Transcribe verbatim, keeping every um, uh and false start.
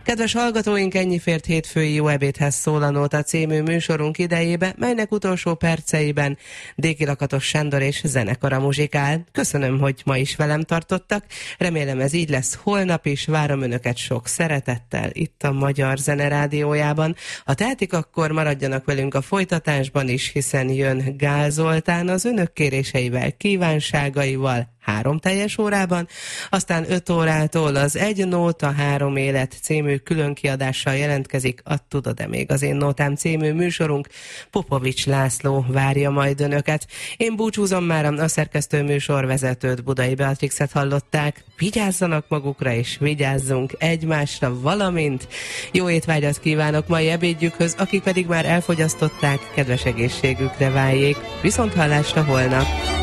Kedves hallgatóink, ennyi fért hétfői Jó ebédhez szól a Nóta című műsorunk idejébe, melynek utolsó perceiben Déki Lakatos Sándor és zenekara muzsikál. Köszönöm, hogy ma is velem tartottak, remélem ez így lesz holnap is, várom önöket sok szeretettel itt a Magyar Zene Rádiójában. Ha tehetik, akkor maradjanak velünk a folytatásban is, hiszen jön Gál Zoltán az önök kéréseivel, kívánságaival, három teljes órában, aztán öt órától az Egy Nóta, Három Élet című különkiadással jelentkezik a Tudod-e még az én nótám című műsorunk. Popovics László várja majd önöket. Én búcsúzom már, a szerkesztő műsorvezetőt, Budai Beatrixet hallották. Vigyázzanak magukra és vigyázzunk egymásra, valamint jó étvágyat kívánok mai ebédjükhöz, akik pedig már elfogyasztották, kedves egészségükre váljék. Viszont hallásra holnap!